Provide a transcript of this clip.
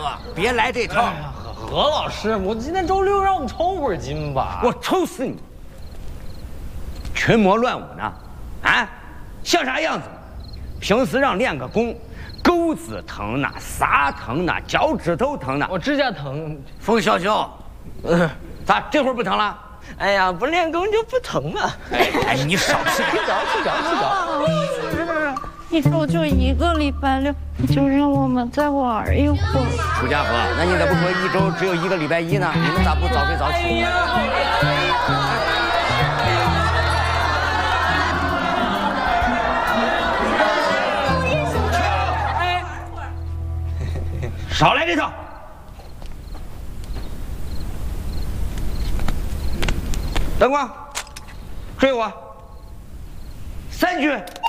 别来这套。 何老师，我今天周六，让我们抽会儿筋吧。 我抽死你！群魔乱舞呢，啊，像啥样子？平时让练个功，钩子疼呢，撒疼呢，脚趾头疼呢。 我指甲疼。 冯小小，咋这会儿不疼了？ 哎呀，不练功就不疼了。 哎，你少吃点。 睡着。 一周就1个礼拜6，就让我们再玩一会儿。 楚家河，那你咋不说一周只有1个礼拜1呢？你们咋不早睡早起？少来这套！灯光，追我！3句。